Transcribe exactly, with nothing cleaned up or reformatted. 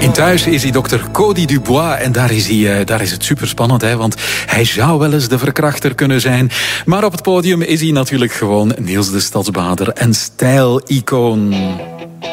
In Thuis is hij dokter Cody Dubois en daar is, hij, daar is het superspannend, hè, want hij zou wel eens de verkrachter kunnen zijn. Maar op het podium is hij natuurlijk gewoon Niels de Stadsbader, een stijlicoon.